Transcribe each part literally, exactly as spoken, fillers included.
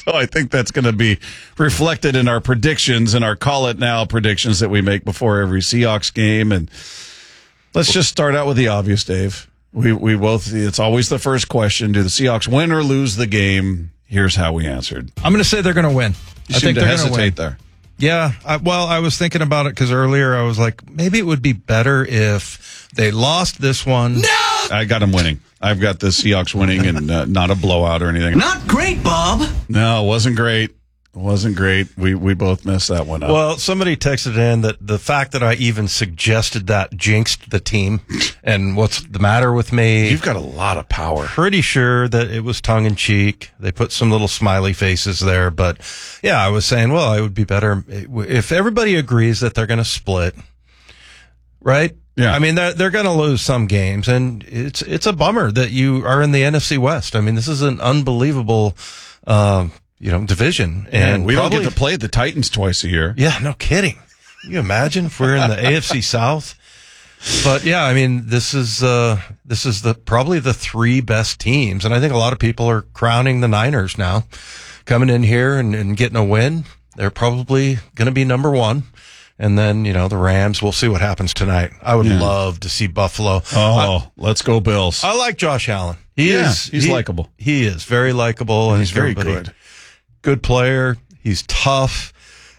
So I think that's going to be reflected in our predictions and our call it now predictions that we make before every Seahawks game. And let's just start out with the obvious, Dave. We we both, it's always the first question. Do the Seahawks win or lose the game? Here's how we answered. I'm going to say they're going to win. You I seem think to they're going to win. hesitate there. Yeah. I, well, I was thinking about it because earlier I was like, maybe it would be better if they lost this one. No! I got them winning. I've got the Seahawks winning and uh, not a blowout or anything. Not great, Bob. No, it wasn't great. It wasn't great. We we both messed that one up. Well, somebody texted in that the fact that I even suggested that jinxed the team. And what's the matter with me? You've got a lot of power. Pretty sure that it was tongue in cheek. They put some little smiley faces there. But yeah, I was saying, well, it would be better if everybody agrees that they're going to split. Right? Yeah. I mean, they're, they're going to lose some games, and it's it's a bummer that you are in the N F C West. I mean, this is an unbelievable, uh, you know, division. And Man, we probably, don't get to play the Titans twice a year. Yeah, no kidding. Can you imagine if we're in the A F C South? But yeah, I mean, this is uh, this is the probably the three best teams, and I think a lot of people are crowning the Niners now, coming in here and, and getting a win. They're probably going to be number one. And then, you know, the Rams, we'll see what happens tonight. I would Yeah. love to see Buffalo. Oh, I, let's go Bills. I like Josh Allen. He Yeah, is. he's he, likable. He is very likable. And He's very everybody- good. Good player. He's tough.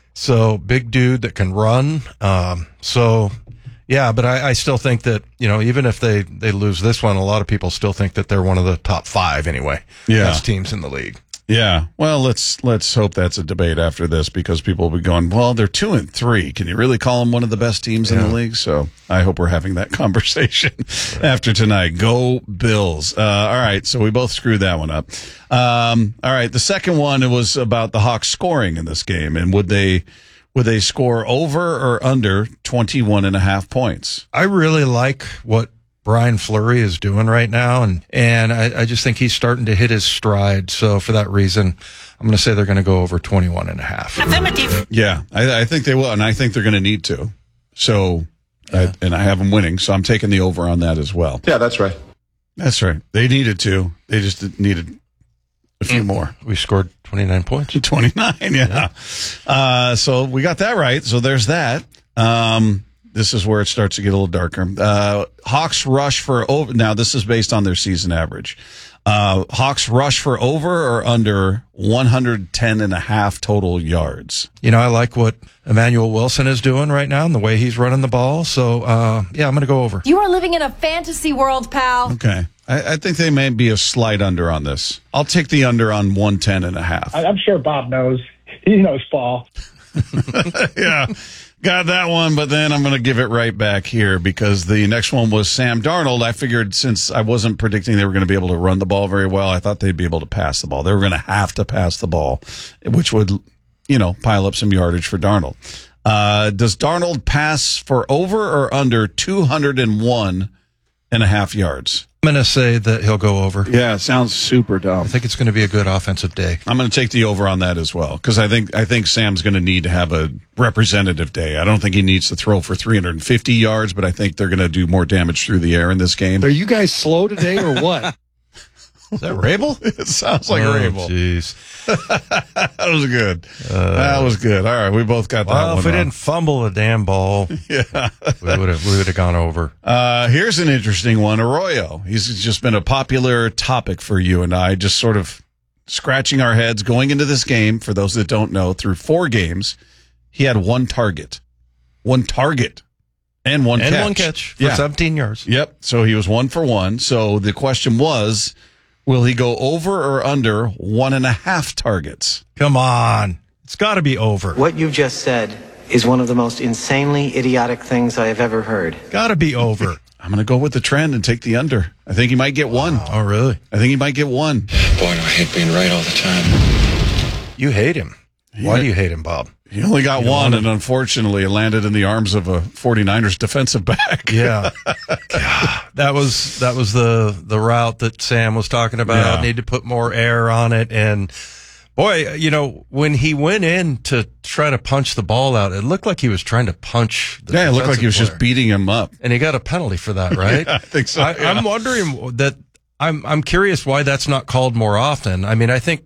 So big dude that can run. Um, so yeah, but I, I still think that, you know, even if they, they lose this one, a lot of people still think that they're one of the top five anyway. Yeah. Best teams in the league. Yeah. Well, let's let's hope that's a debate after this because people will be going, well, they're two and three. Can you really call them one of the best teams in Yeah. the league? So I hope we're having that conversation after tonight. Go Bills. Uh, all right. So we both screwed that one up. Um, all right. The second one, it was about the Hawks scoring in this game. And would they would they score over or under twenty-one and a half points? I really like what Brian Fleury is doing right now, and and I, I just think he's starting to hit his stride. So for that reason, I'm going to say they're going to go over twenty-one and a half. Affirmative. Yeah, I, I think they will, and I think they're going to need to. So, I, and I have them winning, so I'm taking the over on that as well. Yeah, that's right. That's right. They needed to. They just needed a few more. We scored twenty-nine points. twenty-nine, yeah. Uh, so we got that right. So there's that. Um, this is where it starts to get a little darker. Uh, Hawks rush for over. Now, this is based on their season average. Uh, Hawks rush for over or under one hundred ten and a half total yards. You know, I like what Emmanuel Wilson is doing right now and the way he's running the ball. So, uh, yeah, I'm going to go over. You are living in a fantasy world, pal. Okay. I, I think they may be a slight under on this. I'll take the under on one ten and a half. I- I'm sure Bob knows. He knows ball. Yeah. Got that one, but then I'm going to give it right back here because the next one was Sam Darnold. I figured since I wasn't predicting they were going to be able to run the ball very well, I thought they'd be able to pass the ball. They were going to have to pass the ball, which would, you know, pile up some yardage for Darnold. Uh, does Darnold pass for over or under two hundred one and a half yards? I'm going to say that he'll go over. Yeah, it sounds super dumb. I think it's going to be a good offensive day. I'm going to take the over on that as well because I think I think Sam's going to need to have a representative day. I don't think he needs to throw for three hundred fifty yards, but I think they're going to do more damage through the air in this game. Are you guys slow today or what? Is that Rabel? It sounds like oh, Rabel. Jeez. That was good. Uh, that was good. All right, we both got that Well, one. if we wrong. didn't fumble the damn ball, Yeah. we would have we would have gone over. Uh, here's an interesting one. Arroyo. He's just been a popular topic for you and I, just sort of scratching our heads going into this game. For those that don't know, through four games, he had one target. One target. And one and catch. one catch for Yeah. seventeen yards. Yep. So he was one for one. So the question was, will he go over or under one and a half targets? Come on. It's got to be over. What you've just said is one of the most insanely idiotic things I have ever heard. Got to be over. I'm going to go with the trend and take the under. I think he might get one. Oh, really? I think he might get one. Boy, do I hate being right all the time. You hate him. Why do you hate him, Bob? He only got You don't one, wanna- and unfortunately, it landed in the arms of a 49ers defensive back. Yeah. That was that was the the route that Sam was talking about. Yeah. Need to put more air on it, and boy, you know, when he went in to try to punch the ball out, it looked like he was trying to punch. The Yeah, it looked like he was defensive just beating him up. player. And he got a penalty for that, right? Yeah, I think so, I, yeah. I'm wondering that. I'm I'm curious why that's not called more often. I mean, I think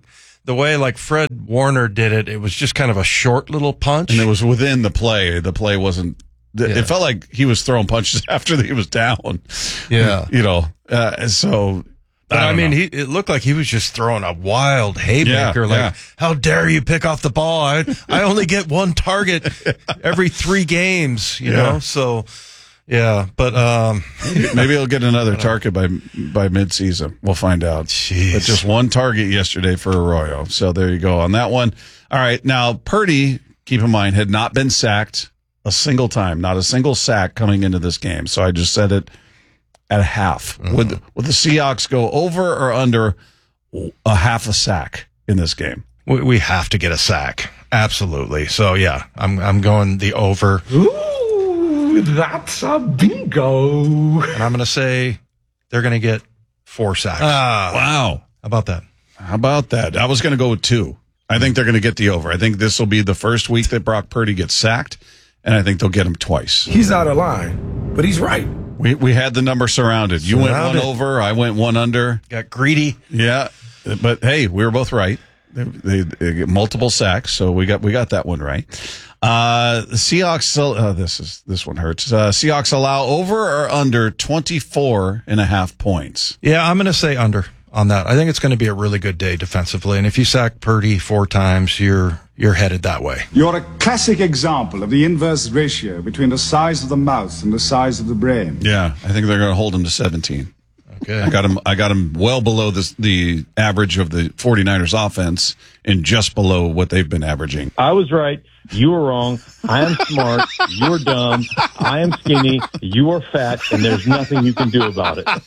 the way like Fred Warner did it, it was just kind of a short little punch. And it was within the play. The play wasn't, it Yeah. felt like he was throwing punches after he was down. Yeah. You know, uh, so. But I, don't mean, know. he it looked like he was just throwing a wild haymaker. Yeah, like, yeah. how dare you pick off the ball? I I only get one target every three games, you Yeah. know? So, yeah. But, um, Maybe he'll get another target by by midseason. We'll find out. Jeez. But just one target yesterday for Arroyo. So there you go on that one. All right. Now, Purdy, keep in mind, had not been sacked a single time, not a single sack coming into this game. So I just said it at a half. Mm-hmm. Would, would the Seahawks go over or under a half a sack in this game? we, we have to get a sack. Absolutely. So, yeah, I'm I'm going the over. Ooh, that's a bingo. And I'm going to say they're going to get four sacks. Ah, wow. How about that? How about that? I was going to go with two. I think they're going to get the over. I think this will be the first week that Brock Purdy gets sacked, and I think they'll get him twice. He's out of line, but he's right. We we had the number surrounded. You went Surrounded. one over. I went one under. Got greedy. Yeah, but hey, we were both right. They, they, they get multiple sacks, so we got we got that one right. Uh, the Seahawks. Uh, this is this one hurts. Uh, Seahawks allow over or under twenty-four and a half points. Yeah, I'm going to say under on that. I think it's going to be a really good day defensively. And if you sack Purdy four times, you're you're headed that way. You're a classic example of the inverse ratio between the size of the mouth and the size of the brain. Yeah, I think they're going to hold him to seventeen. Okay. I got him. I got him well below this, the average of the 49ers offense, and just below what they've been averaging. I was right. You were wrong. I am smart. You're dumb. I am skinny. You are fat, and there's nothing you can do about it.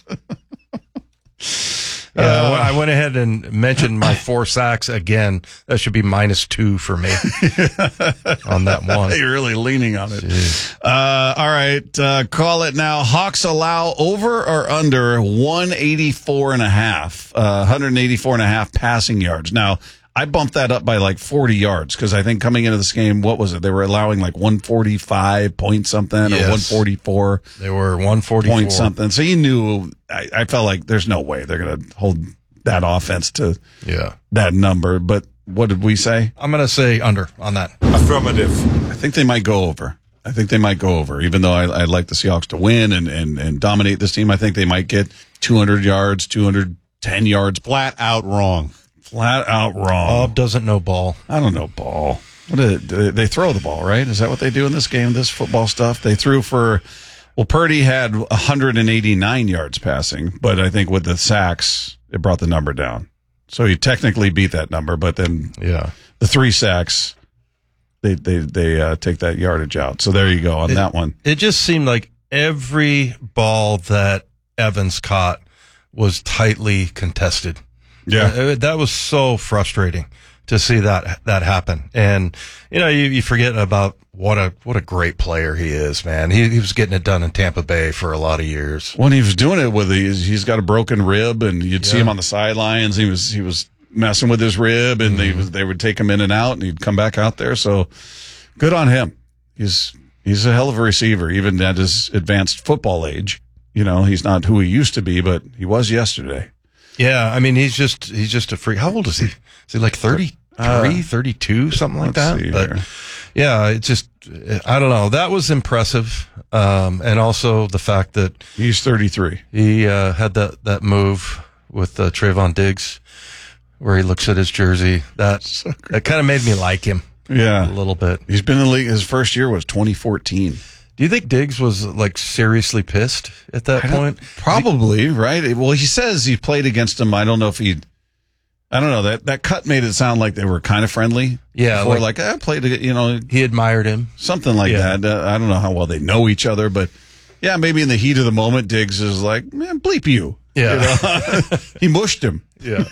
Yeah, uh, I went ahead and mentioned my four sacks again. That should be minus two for me on that one. You're really leaning on it. Uh, all right. Uh, call it now. Hawks allow over or under one eighty-four and a half, uh, one eighty-four and a half passing yards. Now, I bumped that up by like forty yards because I think coming into this game, what was it? They were allowing like one forty-five point something Yes. or one forty-four. They were one forty-four. Point something. So you knew, I, I felt like there's no way they're going to hold that offense to Yeah. that number. But what did we say? I'm going to say under on that. Affirmative. I think they might go over. I think they might go over, even though I, I'd like the Seahawks to win and, and, and dominate this team. I think they might get two hundred yards, two hundred ten yards. Flat out wrong. Flat out wrong. Bob doesn't know ball. I don't know ball. What did they, they throw the ball, right? Is that what they do in this game, this football stuff? They threw for, well, Purdy had one hundred eighty-nine yards passing, but I think with the sacks, it brought the number down. So he technically beat that number, but then Yeah. the three sacks, they they they uh, take that yardage out. So there you go on It- that one. It just seemed like every ball that Evans caught was tightly contested. Yeah. Uh, that was so frustrating to see that that happen. And you know, you, you forget about what a what a great player he is, man. He, he was getting it done in Tampa Bay for a lot of years. When he was doing it with he's he's got a broken rib, and you'd see Yeah. him on the sidelines. He was he was messing with his rib, and they was they would take him in and out, and he'd come back out there. So good on him. He's he's a hell of a receiver, even at his advanced football age. You know, he's not who he used to be, but he was yesterday. Yeah, I mean, he's just he's just a freak. How old is he? Is he like thirty-three, Uh, thirty-two, something like let's that? see But here. yeah, it's just I don't know. That was impressive, um, and also the fact that He's thirty-three. he uh, had that that move with uh, Trayvon Diggs, where he looks at his jersey. That that kind of made me like him Yeah, a little bit. he's been in the league. His first year was twenty fourteen. Do you think Diggs was like seriously pissed at that point? Probably, right? Well, he says he played against him. I don't know if he, I don't know. That that cut made it sound like they were kind of friendly. Yeah, Before, like- like, I played, you know, He admired him. something like Yeah. that. Uh, I don't know how well they know each other, but yeah, maybe in the heat of the moment, Diggs is like, man, bleep you. Yeah, He mushed him. yeah.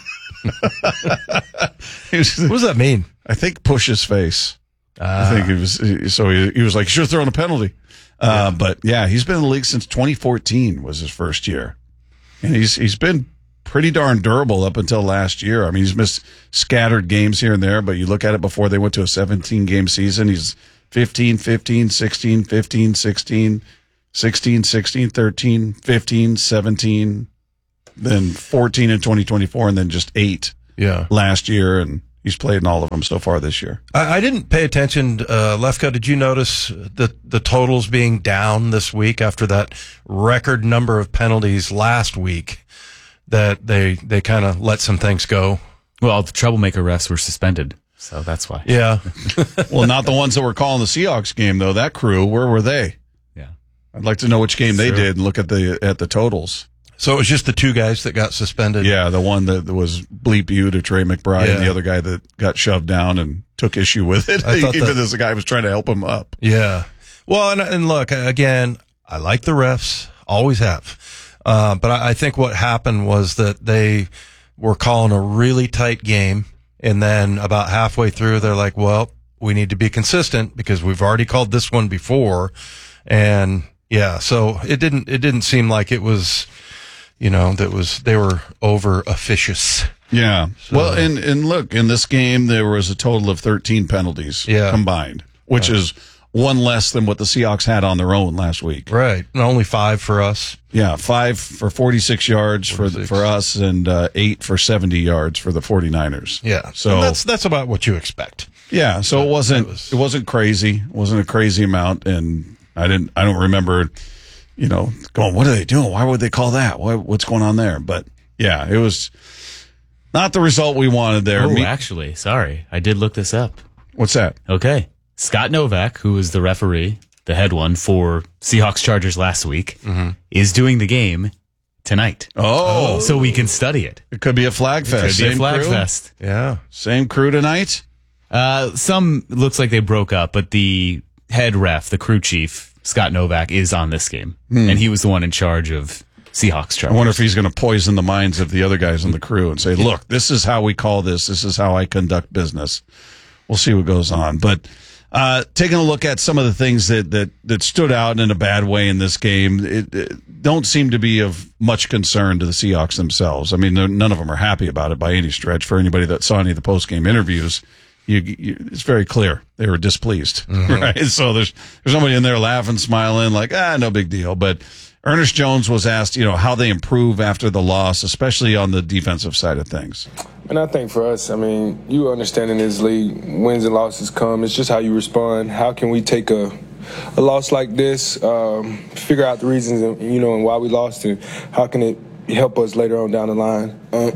He was- What does that mean? I think push his face. Ah. I think he was, so he, he was like, should have thrown a penalty. Uh, but yeah, he's been in the league since twenty fourteen was his first year. And he's, he's been pretty darn durable up until last year. I mean, he's missed scattered games here and there, but you look at it before they went to a seventeen game season, he's fifteen, fifteen, sixteen, fifteen, sixteen, sixteen, sixteen, thirteen, fifteen, seventeen, then fourteen in twenty twenty-four, and then just eight Yeah. last year, and he's played in all of them so far this year. I, I didn't pay attention. Uh, Lefko, did you notice the the totals being down this week after that record number of penalties last week? That they they kind of let some things go. Well, the troublemaker refs were suspended, so that's why. Yeah. Well, not the ones that were calling the Seahawks game though. That crew, where were they? Yeah, I'd like to know which game they Sure. did and look at the at the totals. So it was just the two guys that got suspended. Yeah, the one that was bleep you to Trey McBride, Yeah. and the other guy that got shoved down and took issue with it, I thought even that- as the guy was trying to help him up. Yeah. Well, and, and look, again, I like the refs, always have. Uh, but I, I think what happened was that they were calling a really tight game. And then about halfway through, they're like, well, we need to be consistent because we've already called this one before. And yeah, so it didn't, it didn't seem like it was, you know, that was, they were over officious. Yeah. Well, and, and look, in this game, there was a total of thirteen penalties Yeah. combined, which is one less than what the Seahawks had on their own last week. Right. And only five for us. Yeah, five for forty-six yards for forty-six. for us and uh, eight for seventy yards for the 49ers. Yeah. So And that's, that's about what you expect. yeah, so it wasn't That was- it wasn't crazy. It wasn't a crazy amount, and I didn't I don't remember, you know, going, what are they doing? Why would they call that? What, what's going on there? But yeah, it was not the result we wanted there. Oh, Me- actually, sorry. I did look this up. What's that? Okay. Scott Novak, who was the referee, the head one for Seahawks Chargers last week, is doing the game tonight. Oh, So we can study it. it could be a flag Could fest. be a Same flag crew? fest. Yeah. Same crew tonight. Uh, some looks like they broke up, but the head ref, the crew chief, Scott Novak, is on this game. And he was the one in charge of Seahawks I Chargers. wonder if he's going to poison the minds of the other guys in the crew and say, look, this is how we call this. This is how I conduct business. We'll see what goes on. But uh, taking a look at some of the things that, that, that stood out in a bad way in this game, it, it don't seem to be of much concern to the Seahawks themselves. I mean, they're- none of them are happy about it by any stretch. For anybody that saw any of the post-game interviews, you, you, it's very clear they were displeased, right? So there's there's somebody in there laughing, smiling, like, ah, no big deal. But Ernest Jones was asked, you know, how they improve after the loss, especially on the defensive side of things. And I think for us, I mean, you understand in this league, wins and losses come. It's just how you respond. How can we take a a loss like this, um, figure out the reasons, and, you know, and why we lost, and how can it help us later on down the line? Uh,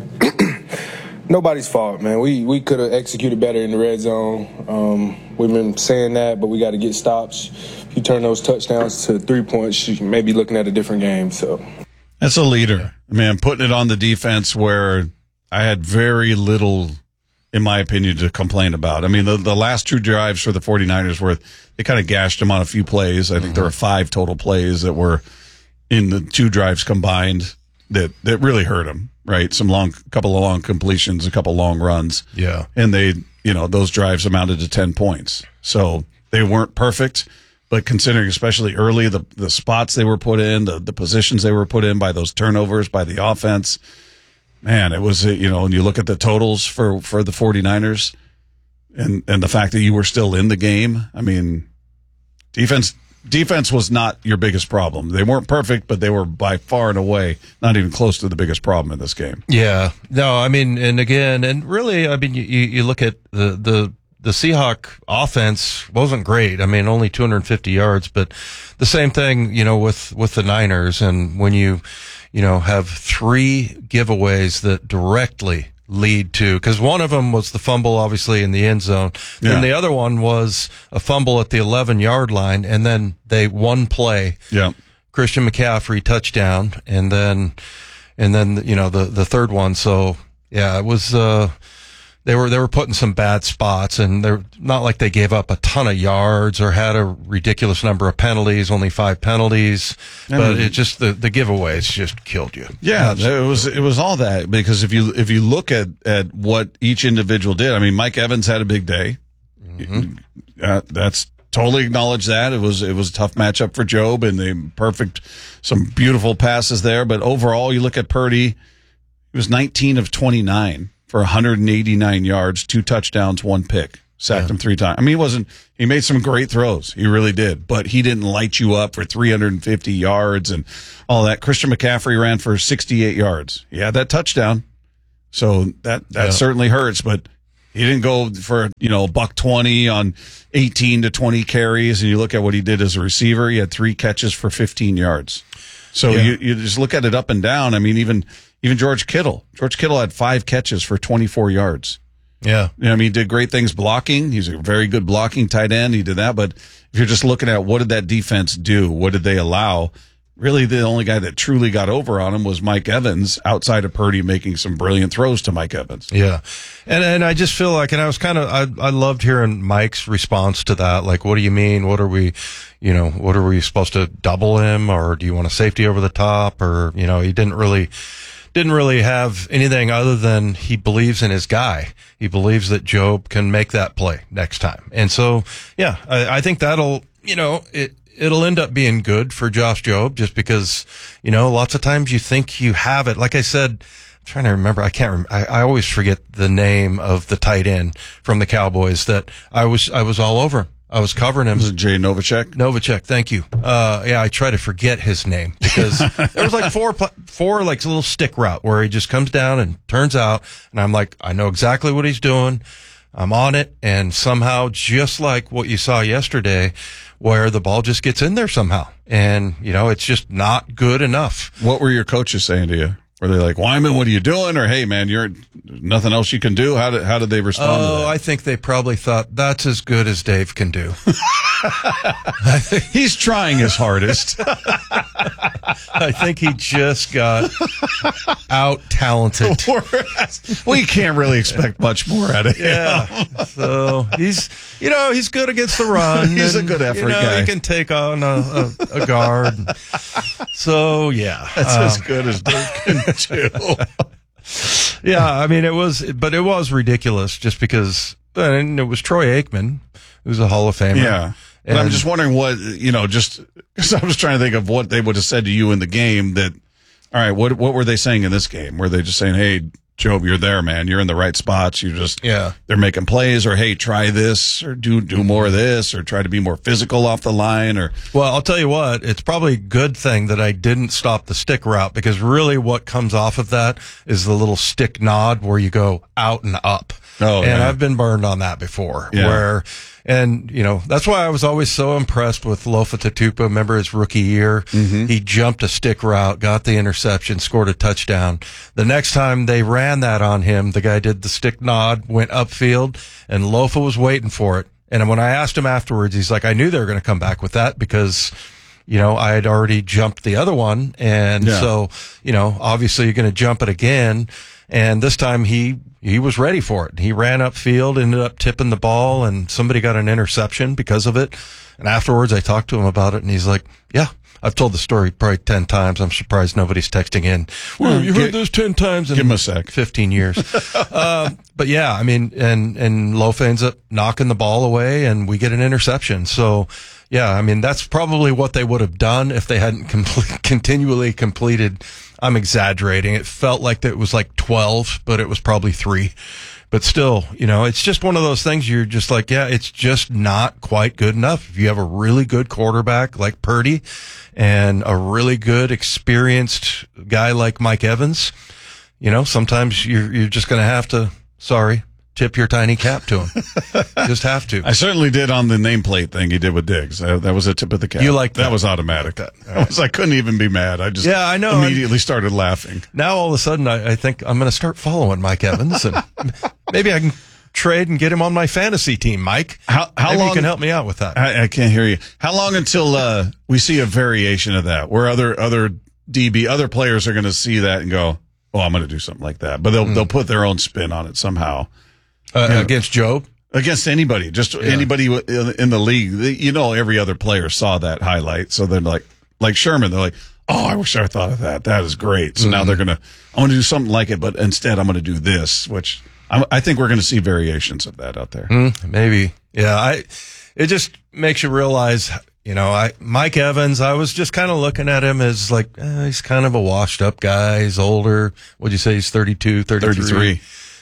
nobody's fault, man. We we could have executed better in the red zone. Um, we've been saying that, but we got to get stops. If you turn those touchdowns to three points, you may be looking at a different game. So That's a leader, man, putting it on the defense where I had very little, in my opinion, to complain about. I mean, the, the last two drives for the 49ers were, they kind of gashed them on a few plays. I think mm-hmm. there were five total plays that were in the two drives combined that, that really hurt them, right? Some long, couple of long completions, a couple long runs. Yeah. And they, you know, those drives amounted to ten points. So they weren't perfect. But considering, especially early, the, the spots they were put in, the, the positions they were put in by those turnovers, by the offense, man, it was, you know, when you look at the totals for, for the 49ers and, and the fact that you were still in the game, I mean, defense defense was not your biggest problem. They weren't perfect, but they were by far and away not even close to the biggest problem in this game. Yeah. No, I mean, and again, and really, I mean, you, you look at the, the, the Seahawk offense wasn't great. I mean, only two hundred fifty yards, but the same thing, you know, with, with the Niners. And when you, you know, have three giveaways that directly lead to, because one of them was the fumble, obviously, in the end zone. Yeah. Then the other one was a fumble at the eleven yard line. And then they one play. Yeah. Christian McCaffrey touchdown. And then, and then, you know, the, the third one. So yeah, it was, uh, They were, they were put in some bad spots, and they're not like they gave up a ton of yards or had a ridiculous number of penalties, only five penalties, I but mean, it just, the, the giveaways just killed you. Yeah, it was, it was all that, because if you, if you look at, at what each individual did, I mean, Mike Evans had a big day. Mm-hmm. Uh, that's totally acknowledge that. It was, it was a tough matchup for Job, and the perfect, some beautiful passes there. But overall, you look at Purdy, he was nineteen of twenty-nine. For one hundred eighty-nine yards, two touchdowns, one pick. Sacked yeah. him three times. I mean, he wasn't, he made some great throws. He really did. But he didn't light you up for three hundred fifty yards and all that. Christian McCaffrey ran for sixty-eight yards. He had that touchdown. So that, that Yeah. certainly hurts, but he didn't go for, you know, buck twenty on eighteen to twenty carries. And you look at what he did as a receiver. He had three catches for fifteen yards. So Yeah. you, you just look at it up and down. I mean, even, even George Kittle, George Kittle had five catches for twenty-four yards. Yeah. You know, I mean, he did great things blocking. He's a very good blocking tight end. He did that. But if you're just looking at what did that defense do? What did they allow? Really, the only guy that truly got over on him was Mike Evans, outside of Purdy making some brilliant throws to Mike Evans. Yeah. And and I just feel like, and I was kind of, I, I loved hearing Mike's response to that. Like, what do you mean? What are we, you know, what are we supposed to double him? Or do you want a safety over the top? Or, you know, he didn't really, didn't really have anything other than he believes in his guy. He believes that Job can make that play next time. And so, yeah, I, I think that'll, you know, it, it'll end up being good for Josh Jobe just because, you know, lots of times you think you have it. Like I said, I'm trying to remember. I can't remember. I, I always forget the name of the tight end from the Cowboys that I was, I was all over. I was covering him. Was it Jay Novacek? Novacek. Thank you. Uh, yeah, I try to forget his name because there was like four, pl- four like little stick route where he just comes down and turns out. And I'm like, I know exactly what he's doing. I'm on it. And somehow, just like what you saw yesterday, where the ball just gets in there somehow. And, you know, it's just not good enough. What were your coaches saying to you? Were they like, Wyman, what are you doing? Or, hey, man, you're nothing else you can do? How did, how did they respond oh, to that? I think they probably thought that's as good as Dave can do. He's trying his hardest. I think he just got out talented. We can't really expect much more out of him. Yeah. So he's, you know, he's good against the run. He's and, a good effort you know, guy. He can take on a, a, a guard. So, yeah. That's um, as good as Dave can do. Yeah, I mean, it was, but it was ridiculous just because, and it was Troy Aikman, who's a Hall of Famer. Yeah. And I'm just wondering what, you know, just because I was trying to think of what they would have said to you in the game that, all right, what what were they saying in this game? Were they just saying, hey, Job, you're there, man. You're in the right spots. You just, yeah, they're making plays, or hey, try this, or do do more of this, or try to be more physical off the line, or. Well, I'll tell you what, it's probably a good thing that I didn't stop the stick route because really what comes off of that is the little stick nod where you go out and up. Oh, and yeah. I've been burned on that before Yeah. where, and you know, that's why I was always so impressed with Lofa Tatupu. Remember his rookie year? Mm-hmm. He jumped a stick route, got the interception, scored a touchdown. The next time they ran that on him, the guy did the stick nod, went upfield, and Lofa was waiting for it. And when I asked him afterwards, he's like, I knew they were going to come back with that because, you know, I had already jumped the other one. And Yeah. so, you know, obviously you're going to jump it again. And this time he, he was ready for it. He ran upfield, ended up tipping the ball, and somebody got an interception because of it. And afterwards I talked to him about it, and he's like, yeah, I've told the story probably ten times. I'm surprised nobody's texting in. Well, you heard this ten times in Give him a sec. fifteen years. um, but yeah, I mean, and, and Lofa ends up knocking the ball away and we get an interception. So yeah, I mean, that's probably what they would have done if they hadn't complete, continually completed. I'm exaggerating. It felt like it was like twelve, but it was probably three. But still, you know, it's just one of those things you're just like, yeah, it's just not quite good enough. If you have a really good quarterback like Purdy and a really good experienced guy like Mike Evans, you know, sometimes you're, you're just going to have to, sorry, tip your tiny cap to him. Just have to. I certainly did on the nameplate thing he did with Diggs. Uh, that was a tip of the cap. You like that? That was automatic. I, was, I couldn't even be mad. I just Yeah, I know. immediately started laughing. Now all of a sudden I, I think I'm going to start following Mike Evans and maybe I can trade and get him on my fantasy team, Mike. How, how maybe long you can help me out with that. I, I can't hear you. How long until uh, we see a variation of that, where other other D B, other players are going to see that and go, "Oh, I'm going to do something like that," but they'll mm. they'll put their own spin on it somehow. Uh, Yeah. Against Job? Against anybody, just anybody in in the league. You know, every other player saw that highlight, so they're like, like Sherman, they're like, "Oh, I wish I thought of that. That is great." So mm. now they're gonna, I'm gonna do something like it, but instead I'm gonna do this, which I, I think we're gonna see variations of that out there. Mm, maybe, yeah. I. It just makes you realize, you know, I Mike Evans. I was just kind of looking at him as like eh, he's kind of a washed up guy. He's older. What'd you say? He's thirty-two, thirty-three. thirty-three.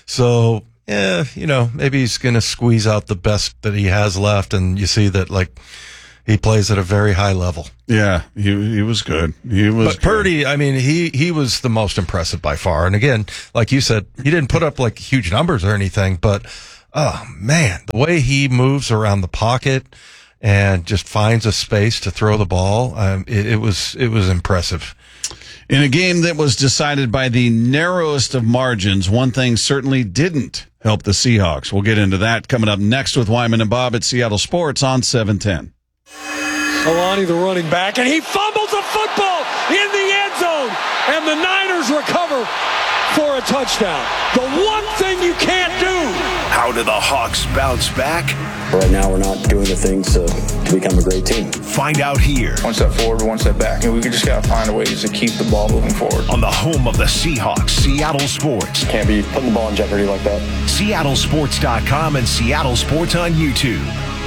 So. Yeah, you know, maybe he's going to squeeze out the best that he has left. And you see that, like, He plays at a very high level. Yeah, he he was good. He was. But Purdy, I mean, he he was the most impressive by far. And again, like you said, he didn't put up like huge numbers or anything, but oh man, the way he moves around the pocket and just finds a space to throw the ball, um, it, it was it was impressive. In a game that was decided by the narrowest of margins, one thing certainly didn't help the Seahawks. We'll get into that coming up next with Wyman and Bob at Seattle Sports on seven ten. Alani, the running back, and he fumbles the football in the end zone, and the Niners recover for a touchdown. The one thing you can't do. How do the Hawks bounce back? Right now, we're not doing the things to, to become a great team. Find out here. One step forward, one step back, and we just got to find a way to keep the ball moving forward. On the home of the Seahawks, Seattle Sports. Can't be putting the ball in jeopardy like that. Seattle Sports dot com and Seattle Sports on YouTube.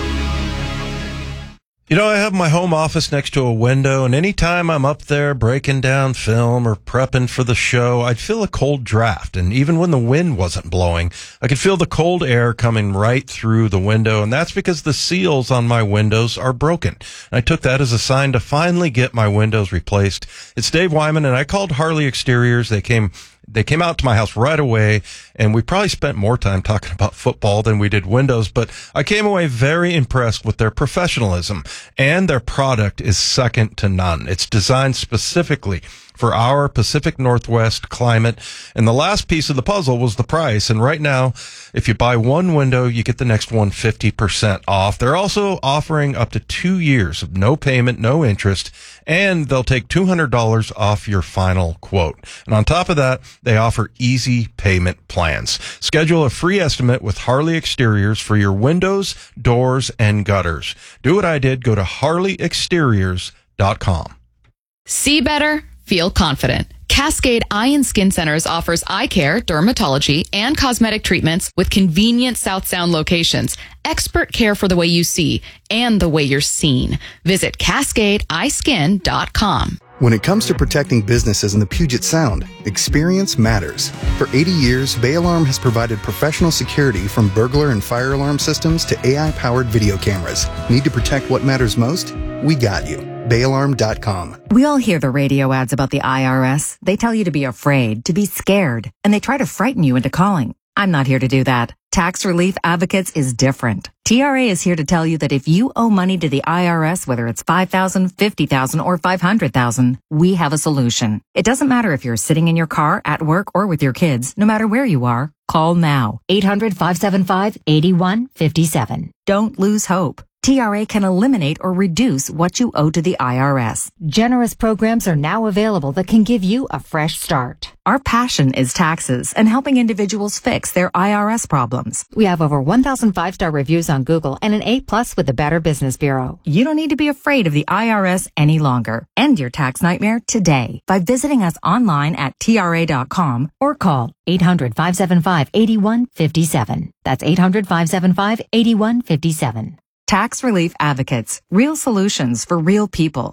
You know, I have my home office next to a window, and anytime I'm up there breaking down film or prepping for the show, I'd feel a cold draft. And even when the wind wasn't blowing, I could feel the cold air coming right through the window. And that's because the seals on my windows are broken. And I took that as a sign to finally get my windows replaced. It's Dave Wyman, and I called Harley Exteriors. They came They came out to my house right away, and we probably spent more time talking about football than we did windows, but I came away very impressed with their professionalism, and their product is second to none. It's designed specifically for our Pacific Northwest climate, and the last piece of the puzzle was the price. And right now, if you buy one window, you get the next one fifty percent off. They're also offering up to two years of no payment, no interest, and they'll take two hundred dollars off your final quote. And on top of that, they offer easy payment plans. Schedule a free estimate with Harley Exteriors for your windows, doors, and gutters. Do what I did. Go to harley exteriors dot com. See better, feel confident. Cascade Eye and Skin Centers offers eye care, dermatology, and cosmetic treatments with convenient South Sound locations, expert care for the way you see and the way you're seen. Visit cascade eye skin dot com. When it comes to protecting businesses in the Puget Sound, experience matters. For eighty years, Bay Alarm has provided professional security from burglar and fire alarm systems to A I-powered video cameras. Need to protect what matters most? We got you. bay alarm dot com. We all hear the radio ads about the I R S. They tell you to be afraid, to be scared, and they try to frighten you into calling. I'm not here to do that. Tax Relief Advocates is different. T R A is here to tell you that if you owe money to the I R S, whether it's five thousand dollars, fifty thousand dollars, or five hundred thousand dollars, we have a solution. It doesn't matter if you're sitting in your car, at work, or with your kids. No matter where you are, call now. eight hundred, five seven five, eight one five seven. Don't lose hope. T R A can eliminate or reduce what you owe to the I R S. Generous programs are now available that can give you a fresh start. Our passion is taxes and helping individuals fix their I R S problems. We have over one thousand five-star reviews on Google and an A plus with the Better Business Bureau. You don't need to be afraid of the I R S any longer. End your tax nightmare today by visiting us online at T R A dot com or call eight hundred, five seven five, eight one five seven. That's eight hundred, five seven five, eight one five seven. Tax Relief Advocates. Real solutions for real people.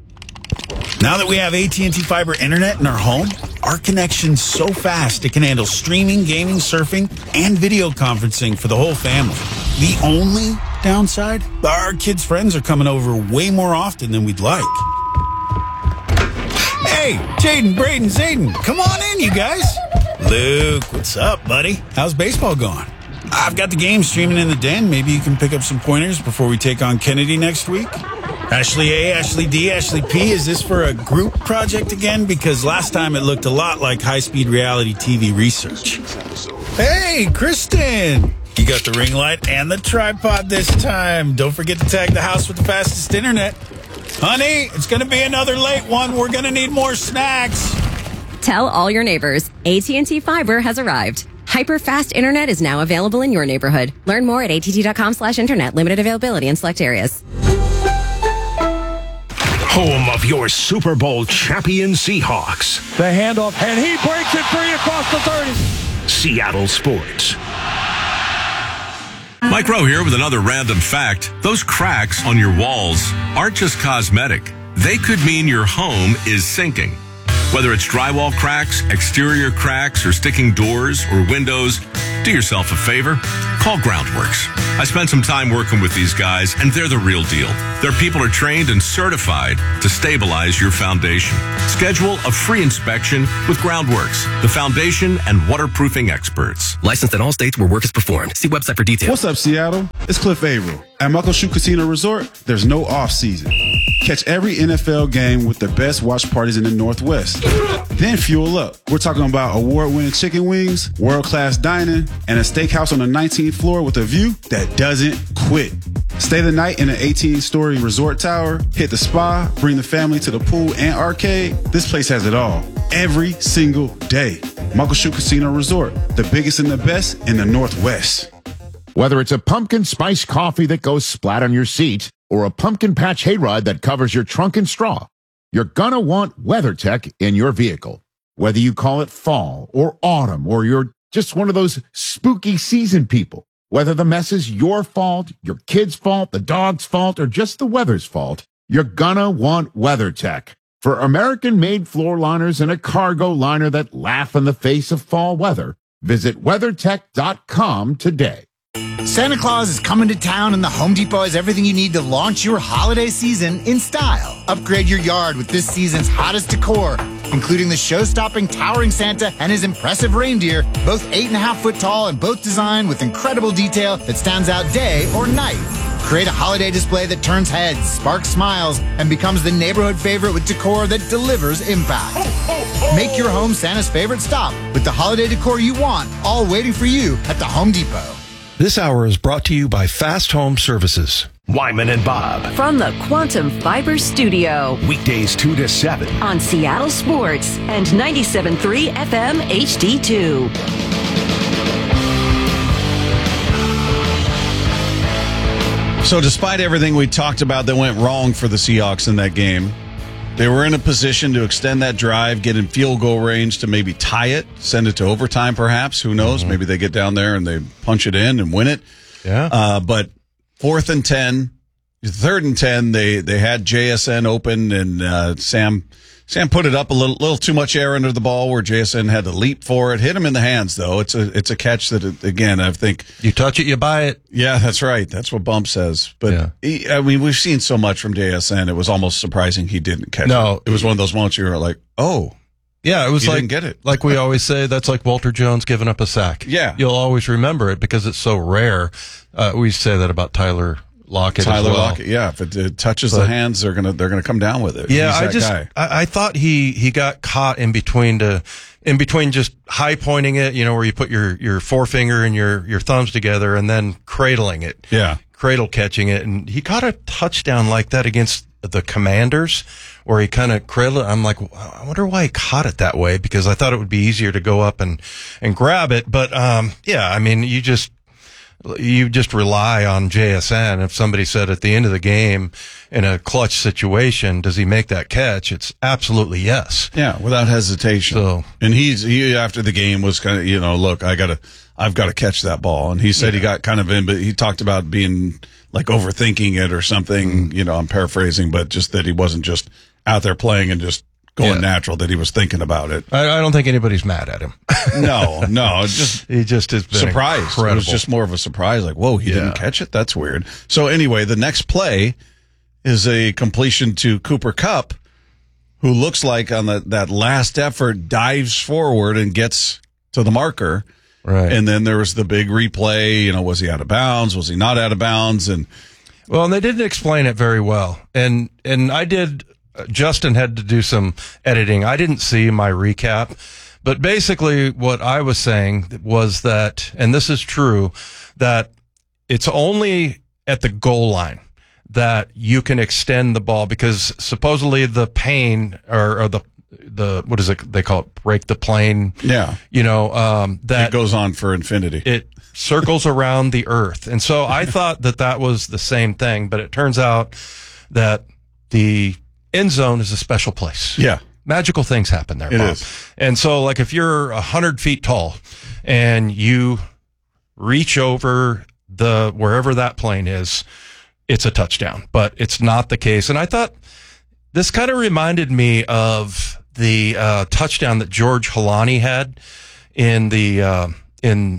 Now that we have A T and T Fiber Internet in our home, our connection's so fast it can handle streaming, gaming, surfing, and video conferencing for the whole family. The only downside? Our kids' friends are coming over way more often than we'd like. Hey, Jaden, Braden, Zayden, come on in, you guys. Luke, what's up, buddy? How's baseball going? I've got the game streaming in the den. Maybe you can pick up some pointers before we take on Kennedy next week. Ashley A, Ashley D, Ashley P, is this for a group project again? Because last time it looked a lot like high-speed reality T V research. Hey, Kristen! You got the ring light and the tripod this time. Don't forget to tag the house with the fastest internet. Honey, it's going to be another late one. We're going to need more snacks. Tell all your neighbors, A T and T Fiber has arrived. Hyper-fast internet is now available in your neighborhood. Learn more at A T T dot com slash internet. Limited availability in select areas. Home of your Super Bowl champion Seahawks. The handoff, and he breaks it free across the thirty. Seattle Sports. Mike Rowe here with another random fact. Those cracks on your walls aren't just cosmetic. They could mean your home is sinking. Whether it's drywall cracks, exterior cracks, or sticking doors or windows, Do yourself a favor. Call Groundworks. I spent some time working with these guys, and they're the real deal. Their people are trained and certified to stabilize your foundation. Schedule a free inspection with Groundworks, the foundation and waterproofing experts. Licensed in all states where work is performed. See website for details. What's up, Seattle? It's Cliff Averill. At Muckleshoot Casino Resort, there's no off-season. Catch every N F L game with the best watch parties in the Northwest. Then fuel up. We're talking about award-winning chicken wings, world-class dining, and a steakhouse on the nineteenth floor with a view that doesn't quit. Stay the night in an eighteen-story resort tower, hit the spa, bring the family to the pool and arcade. This place has it all. Every single day. Muckleshoot Casino Resort, the biggest and the best in the Northwest. Whether it's a pumpkin spice coffee that goes splat on your seat or a pumpkin patch hayride that covers your trunk and straw, you're gonna want WeatherTech in your vehicle. Whether you call it fall or autumn or you're just one of those spooky season people, whether the mess is your fault, your kid's fault, the dog's fault, or just the weather's fault, you're gonna want WeatherTech. For American-made floor liners and a cargo liner that laugh in the face of fall weather, visit weathertech dot com today. Santa Claus is coming to town, and the Home Depot has everything you need to launch your holiday season in style. Upgrade your yard with this season's hottest decor, including the show-stopping towering Santa and his impressive reindeer, both eight and a half foot tall and both designed with incredible detail that stands out day or night. Create a holiday display that turns heads, sparks smiles, and becomes the neighborhood favorite with decor that delivers impact. Make your home Santa's favorite stop with the holiday decor you want, all waiting for you at the Home Depot. This hour is brought to you by Fast Home Services. Wyman and Bob. From the Quantum Fiber Studio. Weekdays two to seven. On Seattle Sports and ninety-seven point three F M H D two. So despite everything we talked about that went wrong for the Seahawks in that game, they were in a position to extend that drive, get in field goal range to maybe tie it, send it to overtime perhaps. Who knows? Mm-hmm. Maybe they get down there and they punch it in and win it. Yeah. Uh, but fourth and ten, third and ten, they, they had J S N open, and uh, Sam Sam put it up a little little too much air under the ball where J S N had to leap for it. Hit him in the hands, though. It's a it's a catch that, again, I think. You touch it, you buy it. Yeah, that's right. That's what Bump says. But, yeah. he, I mean, we've seen so much from J S N. It was almost surprising he didn't catch no, it. It was one of those moments you were like, oh. Yeah, it was you like, didn't get it. Like we always say, that's like Walter Jones giving up a sack. Yeah. You'll always remember it because it's so rare. Uh, we say that about Tyler Lockett Tyler as well. Lockett, yeah. If it, it touches but, the hands, they're gonna they're gonna come down with it. Yeah, He's I that just guy. I, I thought he he got caught in between to in between just high pointing it, you know, where you put your your forefinger and your your thumbs together and then cradling it. Yeah, cradle catching it, and he caught a touchdown like that against the Commanders, where he kind of cradled it. I'm like, I wonder why he caught it that way, because I thought it would be easier to go up and and grab it. But um, yeah, I mean, you just. You just rely on J S N. If somebody said at the end of the game in a clutch situation, does he make that catch? It's absolutely yes. Yeah, without hesitation. So, and he's he after the game was kind of, you know, look, I gotta, I've got to catch that ball. And he said yeah. he got kind of in, but he talked about being like overthinking it or something. Mm. You know, I'm paraphrasing, but just that he wasn't just out there playing and just going yeah. natural, that he was thinking about it. I, I don't think anybody's mad at him. no, no, just he just is surprised. Incredible. It was just more of a surprise, like, whoa, he yeah. didn't catch it. That's weird. So anyway, the next play is a completion to Cooper Kupp, who looks like on the, that last effort dives forward and gets to the marker. Right, and then there was the big replay. You know, was he out of bounds? Was he not out of bounds? And well, and they didn't explain it very well. And and I did. Justin had to do some editing. I didn't see my recap, but basically what I was saying was that, and this is true, that it's only at the goal line that you can extend the ball, because supposedly the pane or, or the, the, what is it? They call it break the plane. Yeah. You know, um, that it goes on for infinity. It circles around the earth. And so I thought that that was the same thing, but it turns out that the end zone is a special place. Yeah. Magical things happen there, It Bob. is. And so, like, if you're a hundred feet tall and you reach over the, wherever that plane is, it's a touchdown, but it's not the case. And I thought this kind of reminded me of the uh, touchdown that George Holani had in the, uh, in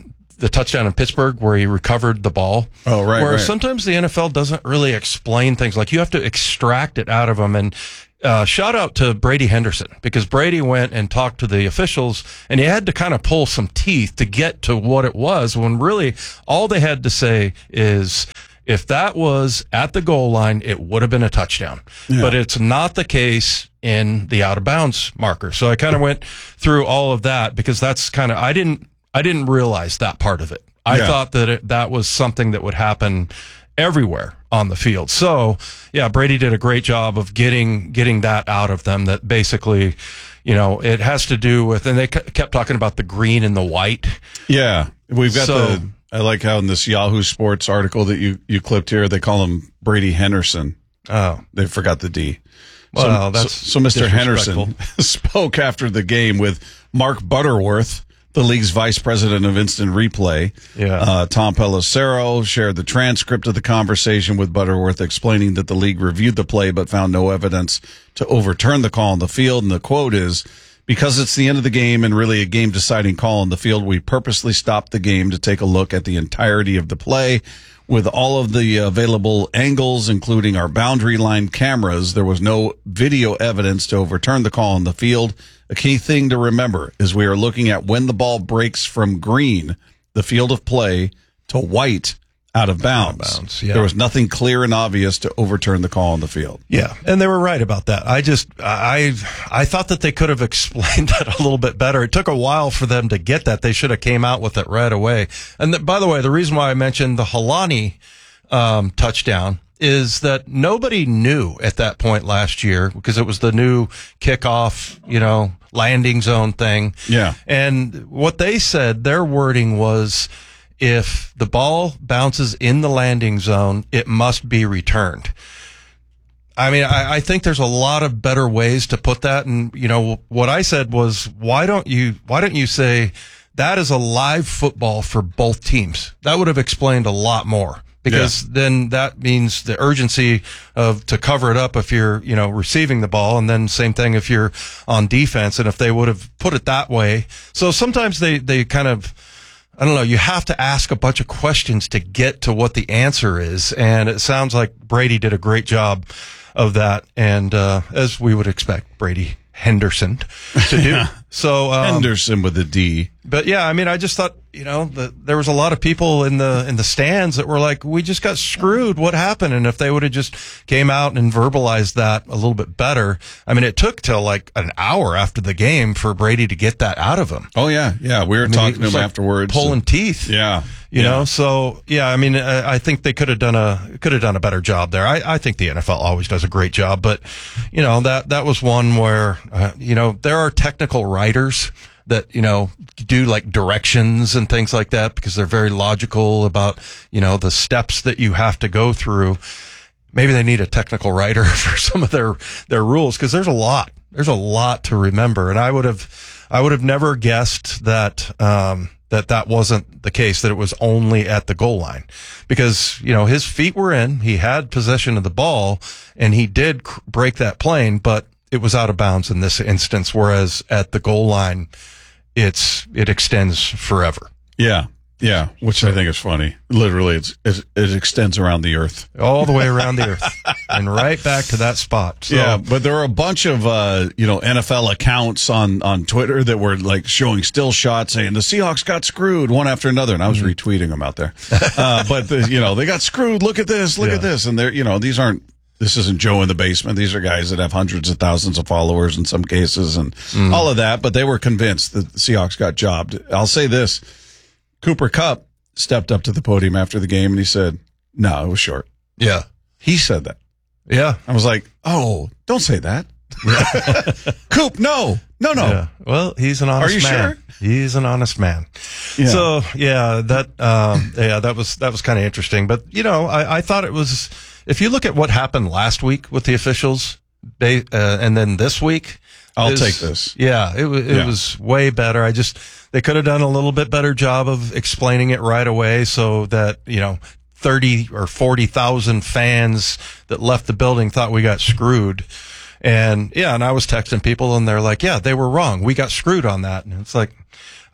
the touchdown in Pittsburgh where he recovered the ball. Oh, right. Where right. sometimes the N F L doesn't really explain things. Like you have to extract it out of them. And uh, shout out to Brady Henderson, because Brady went and talked to the officials and he had to kind of pull some teeth to get to what it was, when really all they had to say is, if that was at the goal line, it would have been a touchdown. Yeah. But it's not the case in the out of bounds marker. So I kind of went through all of that, because that's kind of, I didn't, I didn't realize that part of it. I yeah. thought that it, that was something that would happen everywhere on the field. So yeah, Brady did a great job of getting, getting that out of them, that basically, you know, it has to do with, and they kept talking about the green and the white. Yeah. We've got so, the, I like how in this Yahoo Sports article that you, you clipped here, they call him Brady Henderson. Oh, they forgot the D. Well, so, that's so, so Mister Henderson spoke after the game with Mark Butterworth, the league's vice president of instant replay. Yeah. Uh, Tom Pelissero shared the transcript of the conversation with Butterworth, explaining that the league reviewed the play but found no evidence to overturn the call on the field. And the quote is, "Because it's the end of the game and really a game-deciding call on the field, we purposely stopped the game to take a look at the entirety of the play. With all of the available angles, including our boundary line cameras, there was no video evidence to overturn the call on the field. A key thing to remember is we are looking at when the ball breaks from green, the field of play, to white, out of bounds. Out of bounds, yeah. There was nothing clear and obvious to overturn the call on the field." Yeah, and they were right about that. I just, I, I thought that they could have explained that a little bit better. It took a while for them to get that. They should have came out with it right away. And the, by the way, the reason why I mentioned the Helani um, touchdown is that nobody knew at that point last year, because it was the new kickoff, you know, landing zone thing. Yeah. And what they said, their wording was, if the ball bounces in the landing zone, it must be returned. I mean, I, I think there's a lot of better ways to put that. And, you know, what I said was, why don't you, why don't you say that is a live football for both teams? That would have explained a lot more, because yeah. then that means the urgency of to cover it up if you're, you know, receiving the ball. And then same thing if you're on defense. And if they would have put it that way. So sometimes they, they kind of, I don't know, you have to ask a bunch of questions to get to what the answer is. And it sounds like Brady did a great job of that. And, uh, as we would expect Brady Henderson to do. Yeah. So, um, Henderson with a D. But yeah, I mean, I just thought, you know, the, there was a lot of people in the, in the stands that were like, we just got screwed. What happened? And if they would have just came out and verbalized that a little bit better. I mean, it took till like an hour after the game for Brady to get that out of him. Oh yeah. Yeah. We were I mean, talking to him like afterwards. Pulling teeth. Yeah. You yeah. know, so yeah, I mean, I, I think they could have done a, could have done a better job there. I, I think the N F L always does a great job, but you know, that, that was one where, uh, you know, there are technical writers that, you know, do like directions and things like that, because they're very logical about, you know, the steps that you have to go through. Maybe they need a technical writer for some of their, their rules, because there's a lot, there's a lot to remember. And I would have, I would have never guessed that, um, that that wasn't the case, that it was only at the goal line, because, you know, his feet were in, he had possession of the ball, and he did cr- break that plane, but it was out of bounds in this instance. Whereas at the goal line, it's, it extends forever. Yeah. Yeah. Which so, I think is funny. Literally, it's, it, it extends around the earth. All the way around the earth and right back to that spot. So, yeah. But there were a bunch of, uh, you know, N F L accounts on, on Twitter that were like showing still shots saying the Seahawks got screwed one after another. And I was mm-hmm. retweeting them out there. Uh, but the, you know, they got screwed. Look at this. Look yeah. at this. And they're, you know, these aren't, this isn't Joe in the basement. These are guys that have hundreds of thousands of followers in some cases and mm. all of that. But they were convinced that the Seahawks got jobbed. I'll say this. Cooper Kupp stepped up to the podium after the game and he said, no, it was short. Yeah. He said that. Yeah. I was like, oh, don't say that. Yeah. Coop, no, no, no. Yeah. Well, he's an honest Are you man. Sure? He's an honest man. Yeah. So yeah, that, um, yeah, that was, that was kind of interesting. But, you know, I, I thought it was, if you look at what happened last week with the officials, they, uh, and then this week, I'll is, take this. Yeah, it was, it yeah. was way better. I just, they could have done a little bit better job of explaining it right away so that, you know, thirty or forty thousand fans that left the building thought we got screwed. And yeah, and I was texting people and they're like, yeah, they were wrong. We got screwed on that. And it's like,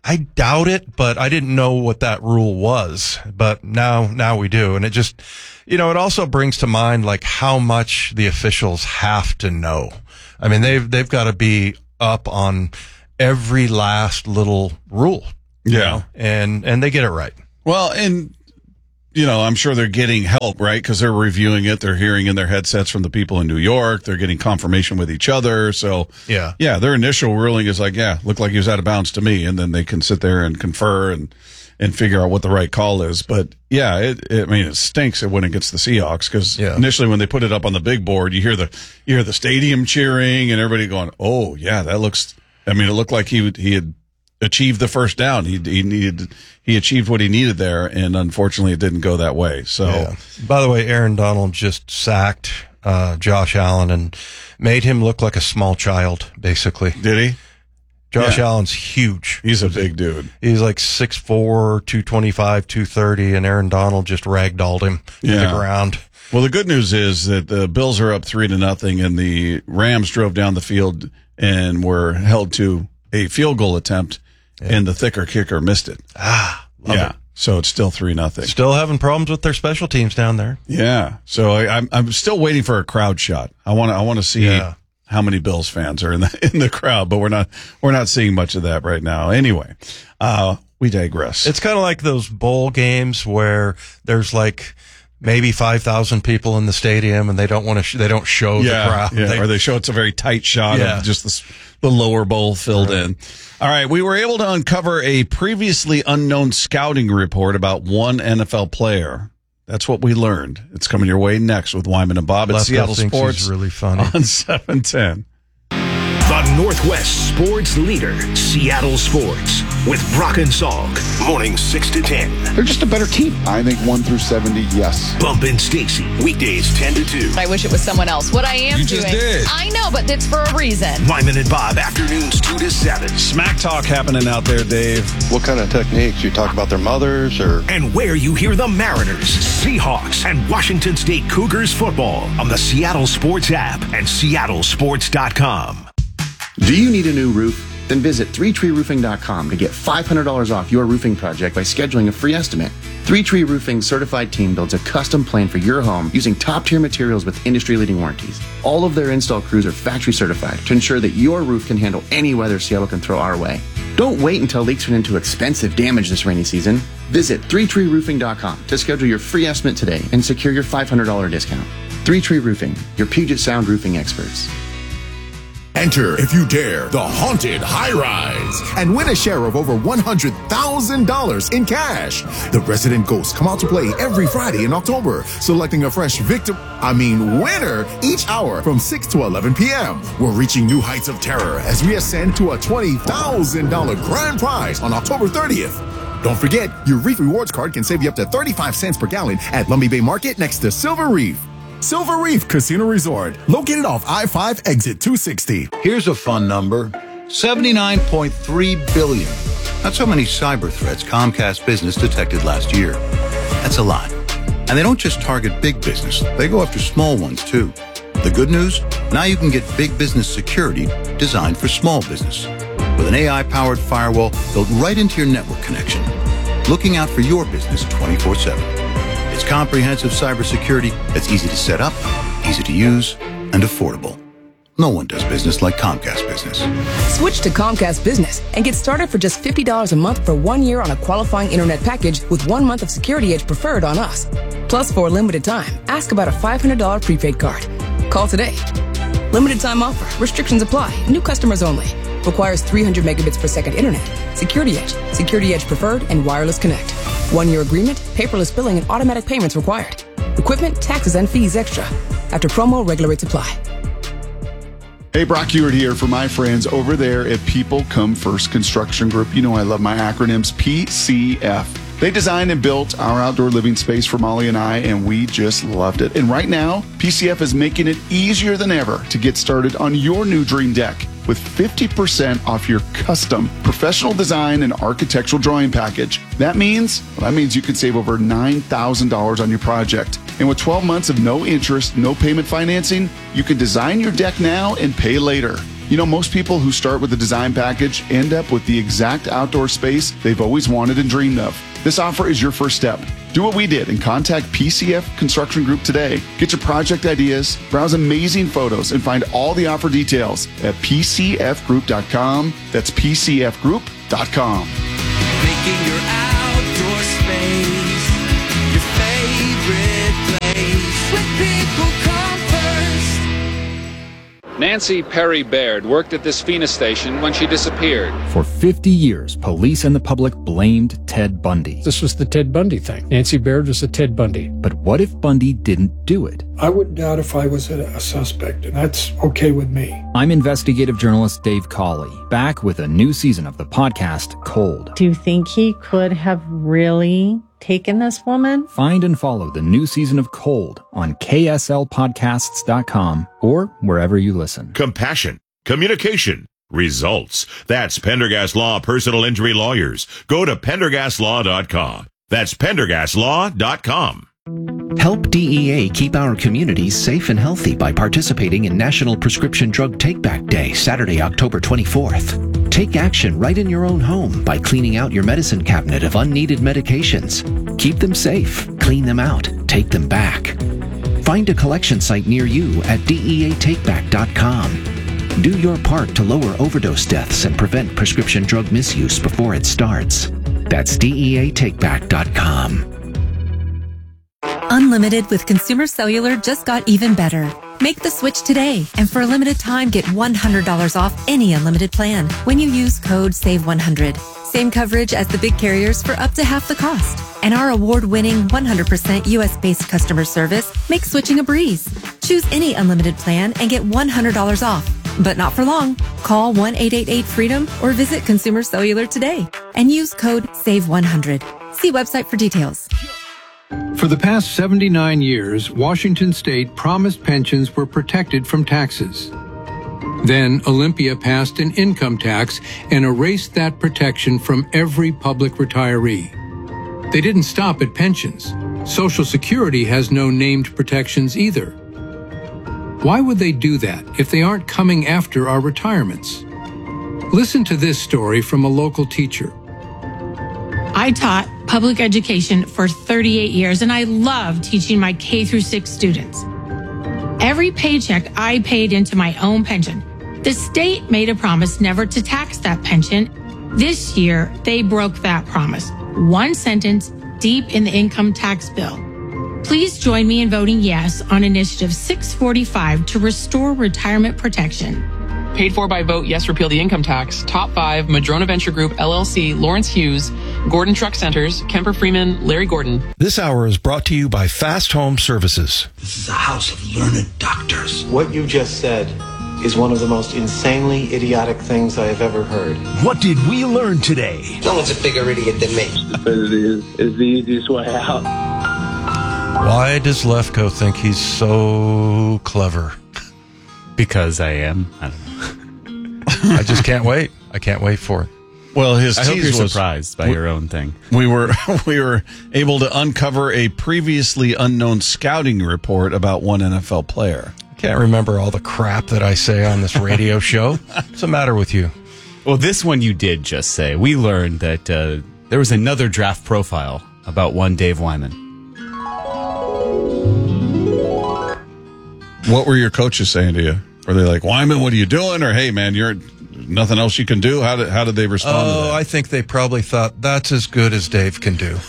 I doubt it, but I didn't know what that rule was. But now, now we do. And it just, you know, it also brings to mind like how much the officials have to know. I mean, they've, they've got to be up on every last little rule. Yeah. Know? And, and they get it right. Well, and, you know, I'm sure they're getting help, right? Because they're reviewing it. They're hearing in their headsets from the people in New York. They're getting confirmation with each other. So, yeah, yeah, their initial ruling is like, yeah, looked like he was out of bounds to me. And then they can sit there and confer and, and figure out what the right call is. But, yeah, it, it I mean, it stinks when it gets the Seahawks because yeah. initially when they put it up on the big board, you hear the you hear the stadium cheering and everybody going, oh, yeah, that looks – I mean, it looked like he would, he had – achieved the first down. He he needed he achieved what he needed there, and unfortunately, it didn't go that way. So, yeah. By the way, Aaron Donald just sacked uh, Josh Allen and made him look like a small child. Basically, did he? Josh yeah. Allen's huge. He's a big dude. He's like six four, two twenty-five, two thirty, and Aaron Donald just ragdolled him yeah. to the ground. Well, the good news is that the Bills are up three to nothing, and the Rams drove down the field and were held to a field goal attempt. Yeah. And the thicker kicker missed it. Ah, love yeah. it. So it's still three nothing. Still having problems with their special teams down there. Yeah. So I, I'm I'm still waiting for a crowd shot. I want to I want to see yeah. how many Bills fans are in the in the crowd, but we're not we're not seeing much of that right now. Anyway, uh, we digress. It's kind of like those bowl games where there's like maybe five thousand people in the stadium and they don't want to sh- they don't show yeah, the crowd. Yeah. They, or they show it's a very tight shot yeah. of just the the lower bowl filled right. in. All right, we were able to uncover a previously unknown scouting report about one N F L player. That's what we learned. It's coming your way next with Wyman and Bob at Lefko Seattle thinks Sports. He's really funny. On seven ten. The Northwest sports leader, Seattle Sports, with Brock and Salk, morning six to ten. They're just a better team. I think one through seventy, yes. Bump and Stacy, weekdays ten to two. I wish it was someone else. What I am you doing. Just did. I know, but it's for a reason. Wyman and Bob, afternoons two to seven. Smack talk happening out there, Dave. What kind of techniques? You talk about their mothers or? And where you hear the Mariners, Seahawks, and Washington State Cougars football on the Seattle Sports app and seattle sports dot com. Do you need a new roof? Then visit three tree roofing dot com to get five hundred dollars off your roofing project by scheduling a free estimate. three tree Roofing's certified team builds a custom plan for your home using top-tier materials with industry-leading warranties. All of their install crews are factory certified to ensure that your roof can handle any weather Seattle can throw our way. Don't wait until leaks turn into expensive damage this rainy season. Visit three tree roofing dot com to schedule your free estimate today and secure your five hundred dollars discount. three tree Roofing, your Puget Sound roofing experts. Enter, if you dare, the Haunted High Rise and win a share of over one hundred thousand dollars in cash. The resident ghosts come out to play every Friday in October, selecting a fresh victim, I mean winner, each hour from six to eleven p.m. We're reaching new heights of terror as we ascend to a twenty thousand dollars grand prize on October thirtieth. Don't forget, your Reef Rewards card can save you up to thirty-five cents per gallon at Lumby Bay Market next to Silver Reef. Silver Reef Casino Resort, located off I five exit two sixty. Here's a fun number, seventy-nine point three billion. That's how many cyber threats Comcast Business detected last year. That's a lot. And they don't just target big business, they go after small ones too. The good news? Now you can get big business security designed for small business. With an A I-powered firewall built right into your network connection. Looking out for your business twenty-four seven. It's comprehensive cybersecurity that's easy to set up, easy to use, and affordable. No one does business like Comcast Business. Switch to Comcast Business and get started for just fifty dollars a month for one year on a qualifying internet package with one month of Security Edge Preferred on us. Plus, for a limited time, ask about a five hundred dollars prepaid card. Call today. Limited time offer. Restrictions apply. New customers only. Requires three hundred megabits per second internet. Security Edge, Security Edge Preferred, and Wireless Connect. One-year agreement, paperless billing, and automatic payments required. Equipment, taxes, and fees extra. After promo, regular rates apply. Hey, Brock Ewart here for my friends over there at People Come First Construction Group. You know I love my acronyms, P C F. They designed and built our outdoor living space for Molly and I, and we just loved it. And right now, P C F is making it easier than ever to get started on your new dream deck with fifty percent off your custom professional design and architectural drawing package. That means, well, that means you can save over nine thousand dollars on your project. And with twelve months of no interest, no payment financing, you can design your deck now and pay later. You know, most people who start with a design package end up with the exact outdoor space they've always wanted and dreamed of. This offer is your first step. Do what we did and contact P C F Construction Group today. Get your project ideas, browse amazing photos, and find all the offer details at p c f group dot com. That's p c f group dot com. Making your outdoor space your favorite place. When people come first. Nancy Perry Baird worked at this Phoenix station when she disappeared. For fifty years, police and the public blamed Ted Bundy. This was the Ted Bundy thing. Nancy Baird was a Ted Bundy. But what if Bundy didn't do it? I wouldn't doubt if I was a, a suspect, and that's okay with me. I'm investigative journalist Dave Cawley, back with a new season of the podcast, Cold. Do you think he could have really taken this woman? Find and follow the new season of Cold on k s l podcasts dot com or wherever you listen. Compassion, communication, results. That's Pendergast Law Personal Injury Lawyers. Go to pendergast law dot com. That's pendergast law dot com. Help D E A keep our communities safe and healthy by participating in National Prescription Drug Take-Back Day, Saturday, October twenty-fourth. Take action right in your own home by cleaning out your medicine cabinet of unneeded medications. Keep them safe, clean them out, take them back. Find a collection site near you at D E A take back dot com. Do your part to lower overdose deaths and prevent prescription drug misuse before it starts. That's D E A take back dot com. Unlimited with Consumer Cellular just got even better. Make the switch today, and for a limited time, get one hundred dollars off any unlimited plan when you use code save one hundred. Same coverage as the big carriers for up to half the cost. And our award-winning one hundred percent U S-based customer service makes switching a breeze. Choose any unlimited plan and get one hundred dollars off. But not for long. Call one eight eight eight freedom or visit Consumer Cellular today and use code save one hundred. See website for details. For the past seventy-nine years, Washington State promised pensions were protected from taxes. Then Olympia passed an income tax and erased that protection from every public retiree. They didn't stop at pensions. Social Security has no named protections either. Why would they do that if they aren't coming after our retirements? Listen to this story from a local teacher. I taught public education for thirty-eight years, and I love teaching my K through six students. Every paycheck I paid into my own pension. The state made a promise never to tax that pension. This year, they broke that promise. One sentence deep in the income tax bill. Please join me in voting yes on Initiative six forty-five to restore retirement protection. Paid for by Vote Yes Repeal the Income Tax, Top five, Madrona Venture Group, L L C, Lawrence Hughes, Gordon Truck Centers, Kemper Freeman, Larry Gordon. This hour is brought to you by Fast Home Services. This is a house of learned doctors. What you just said is one of the most insanely idiotic things I have ever heard. What did we learn today? No one's a bigger idiot than me. Stupidity is, is the easiest way out. Why does Lefko think he's so clever? Because I am. I don't know. I just can't wait. I can't wait for it. Well, his I hope tease you're was surprised by we, your own thing. We were we were able to uncover a previously unknown scouting report about one N F L player. I can't remember all the crap that I say on this radio show. What's the matter with you? Well, this one you did just say. We learned that uh, there was another draft profile about one Dave Wyman. What were your coaches saying to you? Were they like, Wyman, what are you doing? Or, hey, man, you're nothing else you can do? How did, how did they respond oh, to that? Oh, I think they probably thought, that's as good as Dave can do.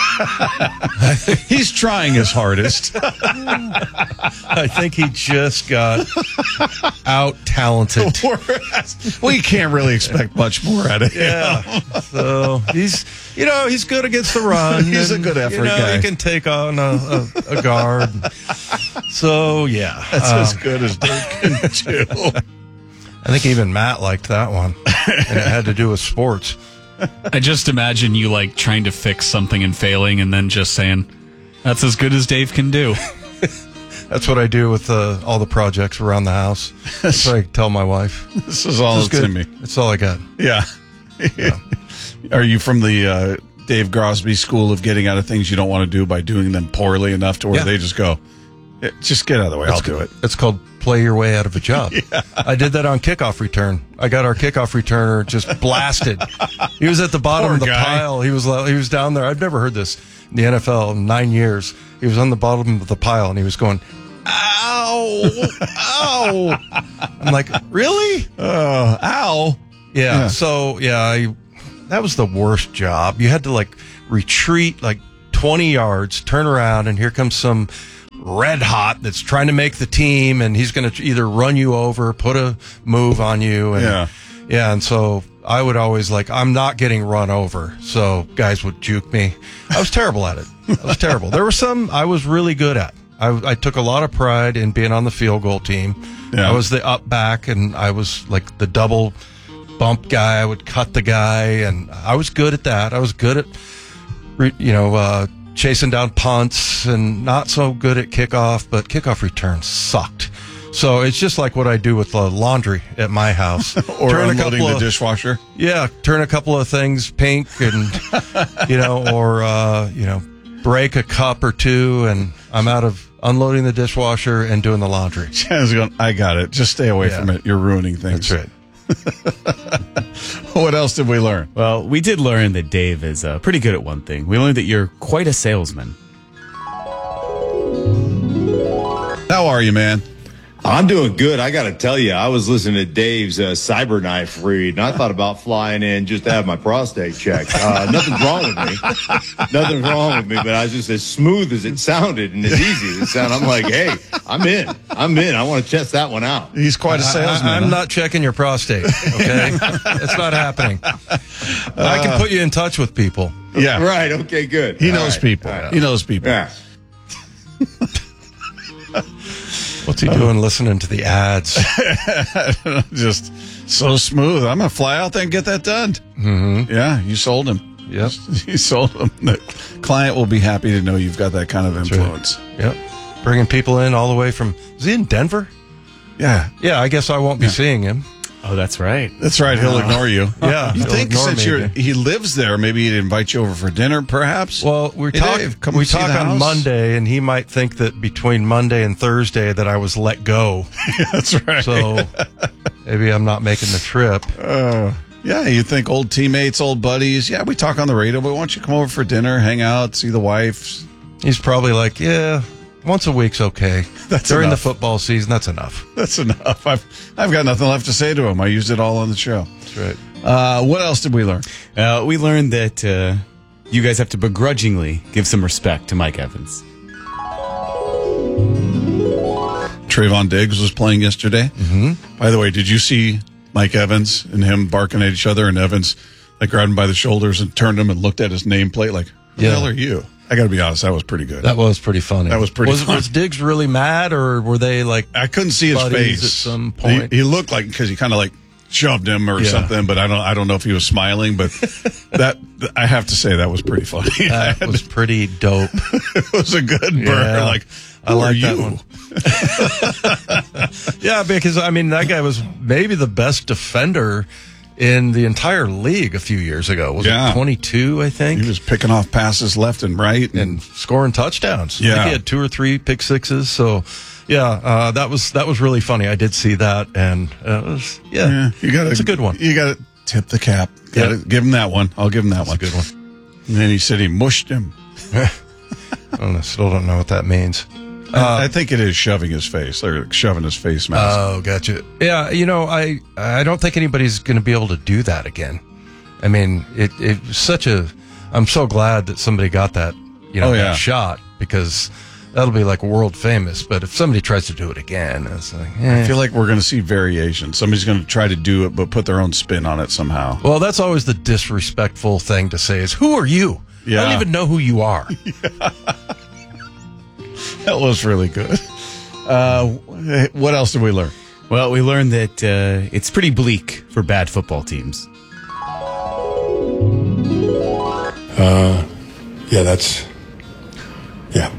He's trying his hardest. I think he just got out-talented. We can't really expect much more out of him. Yeah. So he's, you know, he's good against the run. He's and, a good effort you know, guy. He can take on a, a, a guard. So, yeah. That's um, as good as Dave can do. I think even Matt liked that one. And it had to do with sports. I just imagine you like trying to fix something and failing and then just saying, that's as good as Dave can do. That's what I do with uh, all the projects around the house. That's what I tell my wife. This is all this is to me. That's all I got. Yeah. yeah. Are you from the uh, Dave Grosby school of getting out of things you don't want to do by doing them poorly enough to where yeah. they just go, Yeah, just get out of the way. It's I'll do it. It's called play your way out of a job. Yeah. I did that on kickoff return. I got our kickoff returner just blasted. He was at the bottom Poor of the guy. pile. He was he was down there. I've never heard this in the N F L in nine years. He was on the bottom of the pile and he was going, ow, ow. I'm like, really? Oh, ow. Yeah. Yeah. So yeah, I, that was the worst job. You had to like retreat like twenty yards, turn around, and here comes some red hot that's trying to make the team, and he's going to either run you over, put a move on you. And, Yeah. Yeah. And so I would always like, I'm not getting run over. So guys would juke me. I was terrible at it. I was terrible. There were some I was really good at. I, I took a lot of pride in being on the field goal team. Yeah. I was the up back, and I was like the double bump guy. I would cut the guy, and I was good at that. I was good at, re- you know, uh, chasing down punts, and not so good at kickoff, but kickoff returns sucked. So it's just like what I do with the laundry at my house. Or Turn a unloading couple the of- dishwasher. Yeah, turn a couple of things pink, and you know, or uh, you know, break a cup or two, and I'm out of unloading the dishwasher and doing the laundry. I was going, I got it. Just stay away Yeah. from it. You're ruining things. That's right. What else did we learn? Well, we did learn that Dave is uh, pretty good at one thing. We learned that you're quite a salesman. How are you, man? I'm doing good. I got to tell you, I was listening to Dave's uh, Cyberknife read, and I thought about flying in just to have my prostate checked. Uh, nothing's wrong with me. Nothing's wrong with me, but I was just as smooth as it sounded and as easy as it sounded. I'm like, hey, I'm in. I'm in. I want to test that one out. He's quite a salesman. I, I'm huh? not checking your prostate. Okay, it's not happening. I can put you in touch with people. Yeah. Right. Okay, good. He All knows right. people. All right. He knows people. Yeah. What's he doing listening to the ads? Just so smooth. I'm going to fly out there and get that done. Mm-hmm. Yeah, you sold him. Yep. You sold him. The client will be happy to know you've got that kind of influence. Yep. Bringing people in all the way from, is he in Denver? Yeah. Yeah, I guess I won't be Yeah. seeing him. Oh, that's right. That's right. He'll ignore you. Yeah, You he'll think ignore since me you're, again. he lives there, maybe he'd invite you over for dinner, perhaps? Well, we Hey, talk. Dave, come we see talk the on house. Monday, and he might think that between Monday and Thursday that I was let go. That's right. So maybe I'm not making the trip. Uh, yeah, you think old teammates, old buddies. Yeah, we talk on the radio, but why don't you come over for dinner, hang out, see the wife? He's probably like, yeah, once a week's okay. That's During enough. the football season, that's enough. That's enough. I've I've got nothing left to say to him. I used it all on the show. That's right. Uh, what else did we learn? Uh, we learned that uh, you guys have to begrudgingly give some respect to Mike Evans. Trayvon Diggs was playing yesterday. Mm-hmm. By the way, did you see Mike Evans and him barking at each other, and Evans like grabbed him by the shoulders and turned him and looked at his nameplate like, who Yeah. the hell are you? I got to be honest, that was pretty good. That was pretty funny. That was pretty was, funny. Was Diggs really mad, or were they like I couldn't see his buddies face at some point? He, he looked like, because he kind of like shoved him or Yeah. something, but I don't I don't know if he was smiling, but that I have to say that was pretty funny. I That had was pretty dope. it was a good burn. Yeah. Like, I who are like that you? one. Yeah, because I mean that guy was maybe the best defender in the entire league a few years ago. Was Yeah. it twenty-two, I think? He was picking off passes left and right, and, and scoring touchdowns. I Yeah. think he had two or three pick sixes. So, yeah, uh, that was that was really funny. I did see that, and uh, it was, yeah, yeah, you got it's a good one. You got to tip the cap. Got to Yeah. give him that one. I'll give him that That's one. a good one. And then he said he mushed him. I don't know, still don't know what that means. I, I think it is shoving his face or shoving his face mask. Oh, gotcha. Yeah, you know, I I don't think anybody's going to be able to do that again. I mean, it it was such a. I'm so glad that somebody got that, you know, Oh, that yeah. shot, because that'll be like world famous. But if somebody tries to do it again, it's like, eh. I feel like we're going to see variation. Somebody's going to try to do it, but put their own spin on it somehow. Well, that's always the disrespectful thing to say is, "Who are you? Yeah. I don't even know who you are." That was really good. Uh, what else did we learn? Well, we learned that uh, it's pretty bleak for bad football teams. Uh, yeah, that's, yeah.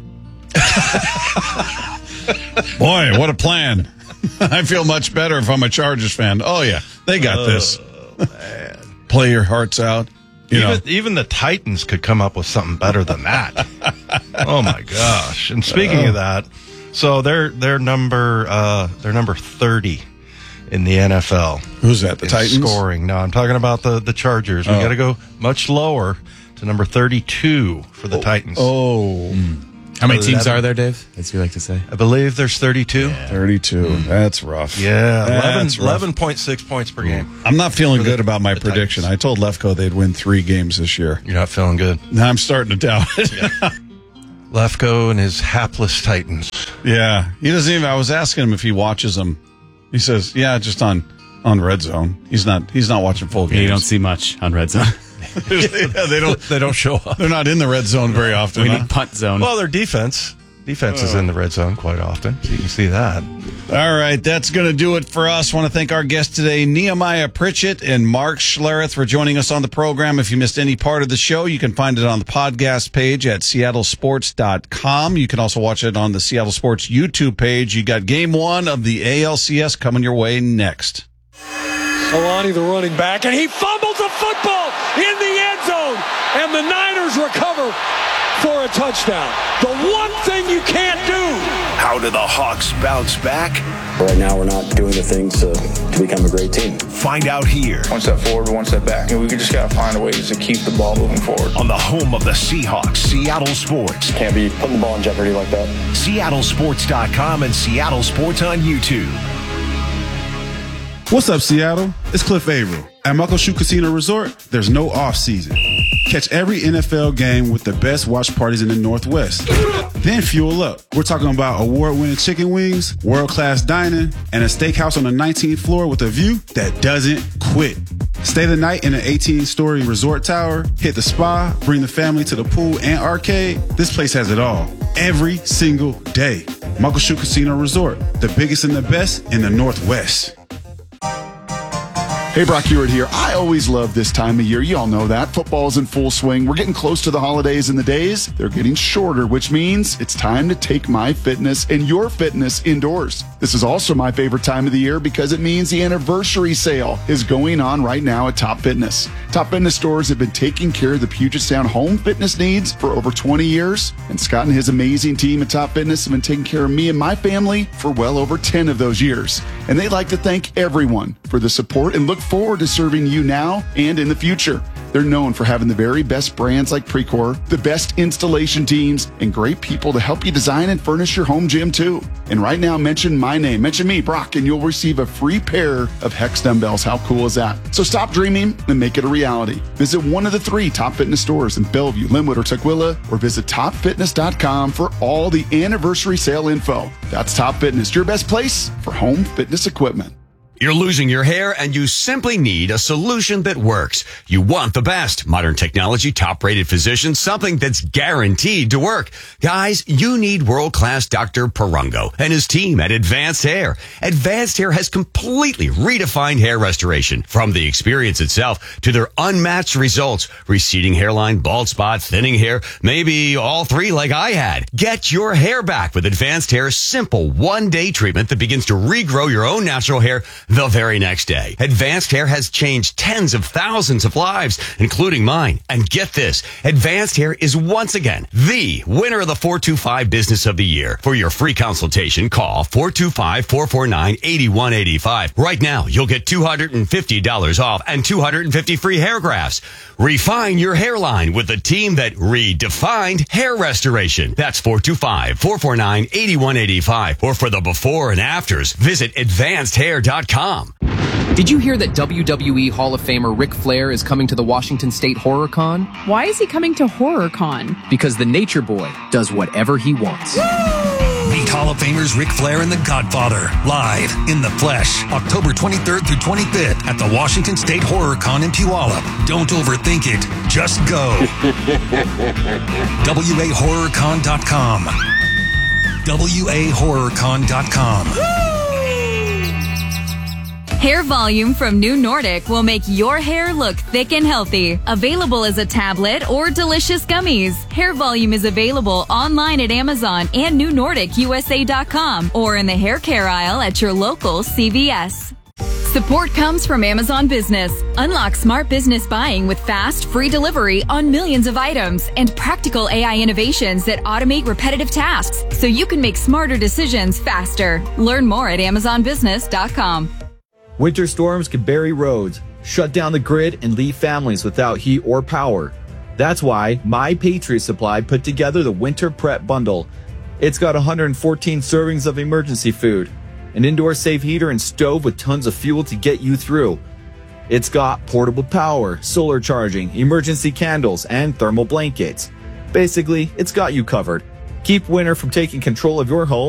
Boy, what a plan. I feel much better if I'm a Chargers fan. Oh, yeah, they got this. Play your hearts out. You know. Even, even the Titans could come up with something better than that. Oh my gosh! And speaking of that, So they're they're number uh, they're number thirty in the N F L. Who's that? The Titans? Scoring. No, I'm talking about the, the Chargers. We Oh. got to go much lower to number thirty-two for the Titans. Oh. How many teams eleven are there, Dave? As you like to say. I believe there's thirty-two. thirty-two. That's rough. Yeah, That's rough. eleven point six points per game. I'm not feeling For the- good about my the prediction. I told Lefko they'd win three games this year. You're not feeling good. Now I'm starting to doubt it. Lefko and his hapless Titans. Yeah. He doesn't even, I was asking him if he watches them. He says, yeah, just on, on Red Zone. He's not, he's not watching full games. Yeah, you don't see much on Red Zone. yeah, they don't, They don't show up. they're not in the red zone very often. We huh? need punt zone. Well, their defense. Defense is in the red zone quite often. So you can see that. All right, that's going to do it for us. Want to thank our guests today, Nehemiah Pritchett and Mark Schlereth, for joining us on the program. If you missed any part of the show, you can find it on the podcast page at seattle sports dot com. You can also watch it on the Seattle Sports YouTube page. You got game one of the A L C S coming your way next. Alani, the running back, and he fumbles the football in the end zone, and the Niners recover for a touchdown. The one thing you can't do. How do the Hawks bounce back? Right now, we're not doing the things to, to become a great team. Find out here. One step forward, one step back. And we just got to find a way to keep the ball moving forward. On the home of the Seahawks, Seattle Sports. Can't be putting the ball in jeopardy like that. seattle sports dot com and Seattle Sports on YouTube. What's up, Seattle? It's Cliff Averill. At Muckleshoot Casino Resort, there's no off-season. Catch every N F L game with the best watch parties in the Northwest. Then fuel up. We're talking about award-winning chicken wings, world-class dining, and a steakhouse on the nineteenth floor with a view that doesn't quit. Stay the night in an eighteen-story resort tower, hit the spa, bring the family to the pool and arcade. This place has it all. Every single day. Muckleshoot Casino Resort, the biggest and the best in the Northwest. Hey, Brock Hewitt here. I always love this time of year. You all know that. Football's in full swing. We're getting close to the holidays, and the days, they're getting shorter, which means it's time to take my fitness and your fitness indoors. This is also my favorite time of the year because it means the anniversary sale is going on right now at Top Fitness. Top Fitness stores have been taking care of the Puget Sound home fitness needs for over twenty years, and Scott and his amazing team at Top Fitness have been taking care of me and my family for well over ten of those years. And they'd like to thank everyone for the support and look forward to serving you now and in the future. They're known for having the very best brands like Precor, the best installation teams, and great people to help you design and furnish your home gym too. And right now, mention my name, mention me, Brock, and you'll receive a free pair of Hex dumbbells. How cool is that? So stop dreaming and make it a reality. Visit one of the three Top Fitness stores in Bellevue, Linwood, or Tukwila, or visit top fitness dot com for all the anniversary sale info. That's Top Fitness, your best place for home fitness equipment. You're losing your hair and you simply need a solution that works. You want the best. Modern technology, top-rated physicians, something that's guaranteed to work. Guys, you need world-class Doctor Perungo and his team at Advanced Hair. Advanced Hair has completely redefined hair restoration. From the experience itself to their unmatched results. Receding hairline, bald spot, thinning hair, maybe all three like I had. Get your hair back with Advanced Hair's simple one-day treatment that begins to regrow your own natural hair the very next day. Advanced Hair has changed tens of thousands of lives, including mine. And get this, Advanced Hair is once again the winner of the four two five Business of the Year. For your free consultation, call four two five, four four nine, eight one eight five. Right now, you'll get two hundred fifty dollars off and two hundred fifty free hair grafts. Refine your hairline with the team that redefined hair restoration. That's four two five, four four nine, eight one eight five. Or for the before and afters, visit advanced hair dot com. Did you hear that W W E Hall of Famer Ric Flair is coming to the Washington State Horror Con? Why is he coming to Horror Con? Because the Nature Boy does whatever he wants. Meet Hall of Famers Ric Flair and The Godfather, live in the flesh, October twenty-third through twenty-fifth at the Washington State Horror Con in Puyallup. Don't overthink it, just go. W A horror con dot com. W A horror con dot com. Hair Volume from New Nordic will make your hair look thick and healthy. Available as a tablet or delicious gummies. Hair Volume is available online at Amazon and new nordic u s a dot com or in the hair care aisle at your local C V S. Support comes from Amazon Business. Unlock smart business buying with fast, free delivery on millions of items and practical A I innovations that automate repetitive tasks so you can make smarter decisions faster. Learn more at amazon business dot com. Winter storms can bury roads, shut down the grid, and leave families without heat or power. That's why My Patriot Supply put together the Winter Prep Bundle. It's got one hundred fourteen servings of emergency food, an indoor safe heater and stove with tons of fuel to get you through. It's got portable power, solar charging, emergency candles, and thermal blankets. Basically, it's got you covered. Keep winter from taking control of your home